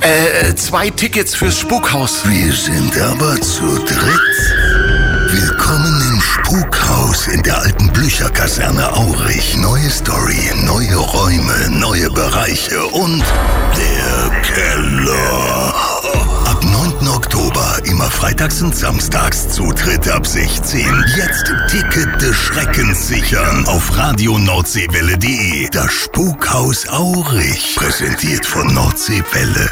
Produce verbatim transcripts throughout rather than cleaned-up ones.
Äh, zwei Tickets fürs Spukhaus. Wir sind aber zu dritt. Willkommen im Spukhaus in der alten Blücher-Kaserne Aurich. Neue Story, neue Räume, neue Bereiche und der Keller. Ab neunten Oktober, immer freitags und samstags, Zutritt ab sechzehn. Jetzt Ticket des Schreckens sichern auf radio nordseewelle punkt de. Das Spukhaus Aurich, präsentiert von Nordseewelle.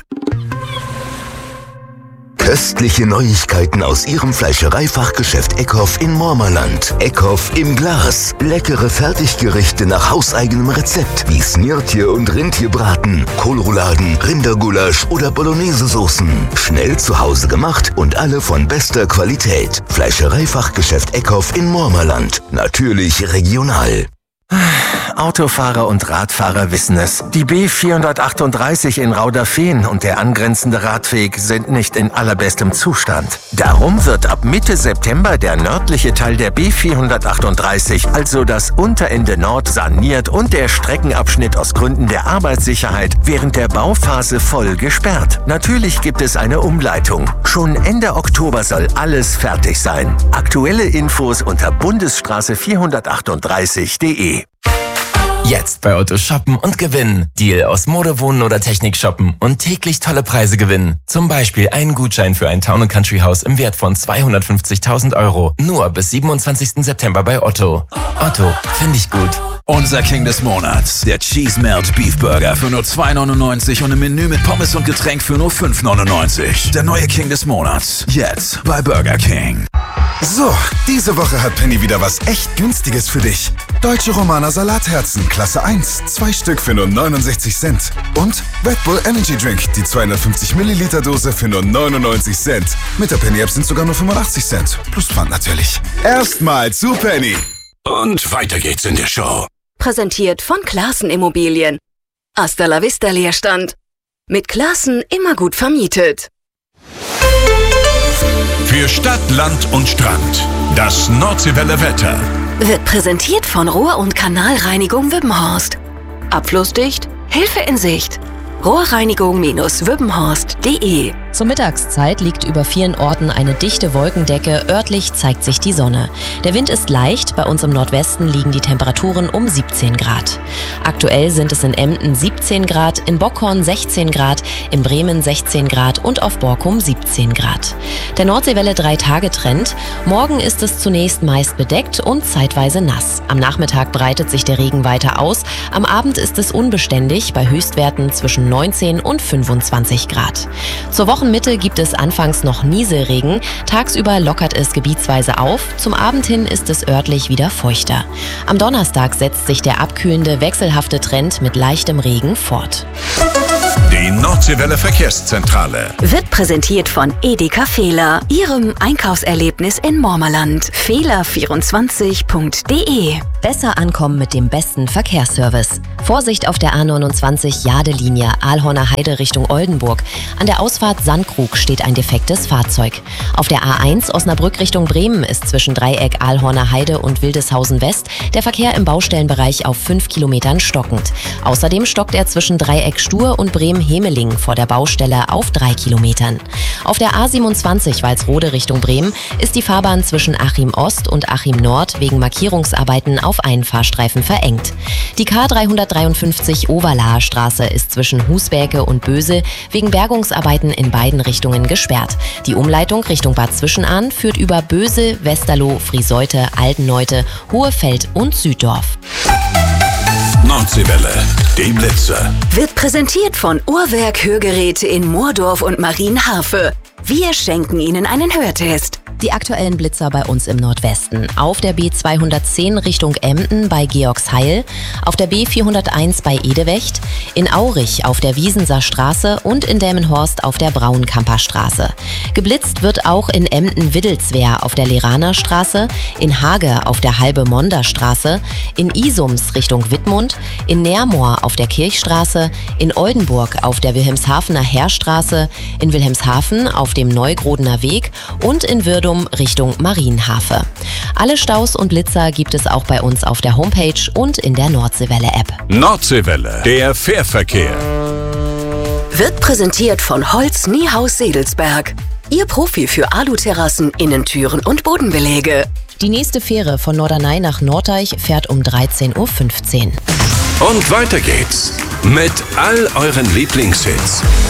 Köstliche Neuigkeiten aus Ihrem Fleischereifachgeschäft Eckhoff in Mormerland. Eckhoff im Glas. Leckere Fertiggerichte nach hauseigenem Rezept wie Snirtje und Rentierbraten, Kohlrouladen, Rindergulasch oder Bolognese-Soßen. Schnell zu Hause gemacht und alle von bester Qualität. Fleischereifachgeschäft Eckhoff in Mormerland. Natürlich regional. Autofahrer und Radfahrer wissen es. Die B vierhundertachtunddreißig in Rauderfehn und der angrenzende Radweg sind nicht in allerbestem Zustand. Darum wird ab Mitte September der nördliche Teil der B vierhundertachtunddreißig, also das Unterende Nord, saniert und der Streckenabschnitt aus Gründen der Arbeitssicherheit während der Bauphase voll gesperrt. Natürlich gibt es eine Umleitung. Schon Ende Oktober soll alles fertig sein. Aktuelle Infos unter bundesstraße vierhundertachtunddreißig punkt de. Jetzt bei Otto shoppen und gewinnen. Deal aus Mode, Wohnen oder Technik shoppen und täglich tolle Preise gewinnen. Zum Beispiel einen Gutschein für ein Town and Country Haus im Wert von zweihundertfünfzigtausend Euro. Nur bis siebenundzwanzigsten September bei Otto. Otto, finde ich gut. Unser King des Monats, der Cheese Melt Beef Burger für nur zwei neunundneunzig und im Menü mit Pommes und Getränk für nur fünf neunundneunzig. Der neue King des Monats, jetzt bei Burger King. So, diese Woche hat Penny wieder was echt Günstiges für dich. Deutsche Romaner Salatherzen, Klasse eins, zwei Stück für nur neunundsechzig Cent. Und Red Bull Energy Drink, die zweihundertfünfzig Milliliter Dose für nur neunundneunzig Cent. Mit der Penny App sind sogar nur fünfundachtzig Cent. Plus Pfand natürlich. Erstmal zu Penny. Und weiter geht's in der Show. Präsentiert von Classen Immobilien. Hasta la vista Leerstand. Mit Classen immer gut vermietet. Für Stadt, Land und Strand. Das Nordseewelle Wetter. Wird präsentiert von Rohr- und Kanalreinigung Wippenhorst. Abflussdicht, Hilfe in Sicht. rohrreinigung Bindestrich wippenhorst punkt de. Zur Mittagszeit liegt über vielen Orten eine dichte Wolkendecke, örtlich zeigt sich die Sonne. Der Wind ist leicht, bei uns im Nordwesten liegen die Temperaturen um siebzehn Grad. Aktuell sind es in Emden siebzehn Grad, in Bockhorn sechzehn Grad, in Bremen sechzehn Grad und auf Borkum siebzehn Grad. Der Nordseewelle drei Tage Trend. Morgen ist es zunächst meist bedeckt und zeitweise nass. Am Nachmittag breitet sich der Regen weiter aus. Am Abend ist es unbeständig bei Höchstwerten zwischen neunzehn und fünfundzwanzig Grad. Zur Wochenmitte gibt es anfangs noch Nieselregen. Tagsüber lockert es gebietsweise auf. Zum Abend hin ist es örtlich wieder feuchter. Am Donnerstag setzt sich der abkühlende, wechselhafte Trend mit leichtem Regen fort. Die Nordseewelle Verkehrszentrale Wird präsentiert von Edeka Fehler, Ihrem Einkaufserlebnis in Mormerland. Fehler vierundzwanzig punkt de. Besser ankommen mit dem besten Verkehrsservice. Vorsicht auf der A neunundzwanzig Jade-Linie Ahlhorner Heide Richtung Oldenburg. An der Ausfahrt Sandkrug steht ein defektes Fahrzeug. Auf der A eins Osnabrück Richtung Bremen ist zwischen Dreieck Ahlhorner Heide und Wildeshausen West der Verkehr im Baustellenbereich auf fünf Kilometern stockend. Außerdem stockt er zwischen Dreieck Stur und Bremen-Hemeling vor der Baustelle auf drei Kilometern. Auf der A siebenundzwanzig Walsrode Richtung Bremen ist die Fahrbahn zwischen Achim Ost und Achim Nord wegen Markierungsarbeiten auf einen Fahrstreifen verengt. Die K dreihundertdreiundfünfzig Overlaher Straße ist zwischen Husbäke und Böse wegen Bergungsarbeiten in beiden Richtungen gesperrt. Die Umleitung Richtung Bad Zwischenahn führt über Böse, Westerlo, Frieseute, Altenneute, Hohefeld und Süddorf. Nordseewelle, die Blitzer. Wird präsentiert von Uhrwerk Hörgeräte in Moordorf und Marienhafe. Wir schenken Ihnen einen Hörtest. Die aktuellen Blitzer bei uns im Nordwesten. Auf der B zweihundertzehn Richtung Emden bei Georgsheil, auf der B vierhunderteins bei Edewecht, in Aurich auf der Wiesenser Straße und in Delmenhorst auf der Braunkamper Straße. Geblitzt wird auch in Emden-Widdelswehr auf der Leraner Straße, in Hage auf der Halbe-Monder Straße, in Isums Richtung Wittmund, in Nermoor auf der Kirchstraße, in Oldenburg auf der Wilhelmshavener Heerstraße, in Wilhelmshaven auf dem Neugrodener Weg und in Würdum Richtung Marienhafe. Alle Staus und Blitzer gibt es auch bei uns auf der Homepage und in der Nordseewelle-App. Nordseewelle, der Fährverkehr. wird präsentiert von Holz Niehaus Sedelsberg. Ihr Profi für Aluterrassen, Innentüren und Bodenbelege. Die nächste Fähre von Norderney nach Norddeich fährt um dreizehn Uhr fünfzehn. Und weiter geht's mit all euren Lieblingshits.